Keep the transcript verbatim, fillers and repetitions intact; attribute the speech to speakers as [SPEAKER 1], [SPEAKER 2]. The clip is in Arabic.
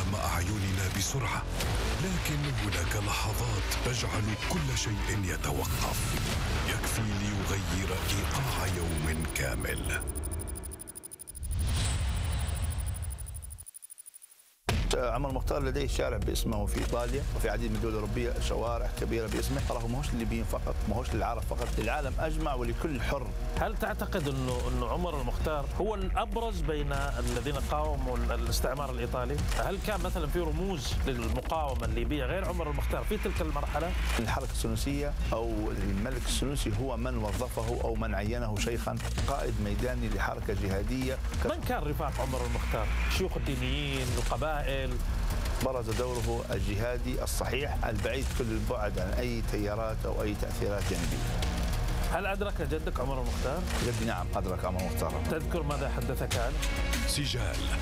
[SPEAKER 1] أمام أعيننا بسرعة، لكن هناك لحظات تجعل كل شيء يتوقف، يكفي ليغير إيقاع يوم كامل.
[SPEAKER 2] عمر المختار لديه شارع باسمه في ايطاليا وفي عديد من الدول الاوروبيه شوارع كبيره باسمه، تراه ماهوش للليبيين فقط، ماهوش للعرب فقط، للعالم اجمع ولكل حر.
[SPEAKER 3] هل تعتقد انه انه عمر المختار هو الابرز بين الذين قاوموا الاستعمار الايطالي؟ هل كان مثلا في رموز للمقاومه الليبيه غير عمر المختار في تلك المرحله؟
[SPEAKER 2] الحركه السنوسيه او الملك السنوسي هو من وظفه او من عينه شيخا قائد ميداني لحركه جهاديه.
[SPEAKER 3] من كان رفاق عمر المختار؟ شيوخ الدينيين، القبائل؟
[SPEAKER 2] برز دوره الجهادي الصحيح البعيد كل البعد عن أي تيارات أو أي تأثيرات جانبية.
[SPEAKER 3] هل أدرك جدك عمر المختار؟
[SPEAKER 2] جدي نعم أدرك عمر المختار.
[SPEAKER 3] تذكر ماذا حدثك عنه؟
[SPEAKER 1] سجال